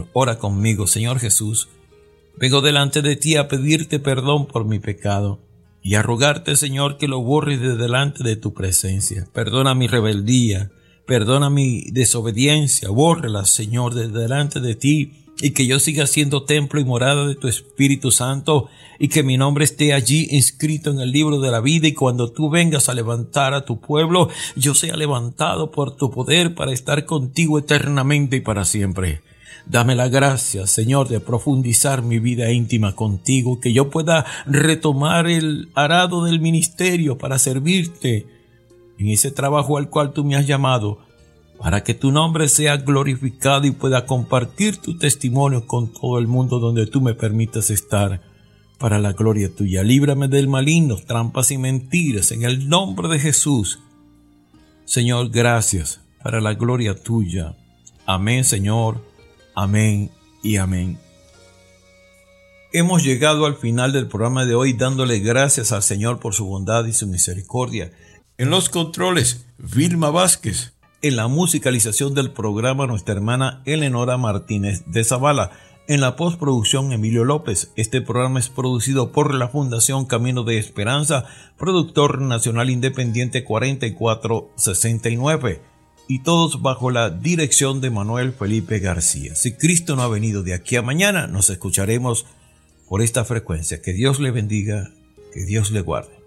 Ora conmigo, Señor Jesús. Vengo delante de ti a pedirte perdón por mi pecado y a rogarte, Señor, que lo borres de delante de tu presencia. Perdona mi rebeldía, perdona mi desobediencia, bórrela, Señor, de delante de ti, y que yo siga siendo templo y morada de tu Espíritu Santo, y que mi nombre esté allí inscrito en el libro de la vida, y cuando tú vengas a levantar a tu pueblo, yo sea levantado por tu poder para estar contigo eternamente y para siempre. Dame la gracia, Señor, de profundizar mi vida íntima contigo, que yo pueda retomar el arado del ministerio para servirte en ese trabajo al cual tú me has llamado, para que tu nombre sea glorificado y pueda compartir tu testimonio con todo el mundo donde tú me permitas estar, para la gloria tuya. Líbrame del maligno, trampas y mentiras, en el nombre de Jesús. Señor, gracias, para la gloria tuya. Amén, Señor. Amén y amén. Hemos llegado al final del programa de hoy dándole gracias al Señor por su bondad y su misericordia. En los controles, Vilma Vázquez. En la musicalización del programa, nuestra hermana Eleonora Martínez de Zavala. En la postproducción, Emilio López. Este programa es producido por la Fundación Camino de Esperanza, productor nacional independiente 4469. Y todos bajo la dirección de Manuel Felipe García. Si Cristo no ha venido de aquí a mañana, nos escucharemos por esta frecuencia. Que Dios le bendiga, que Dios le guarde.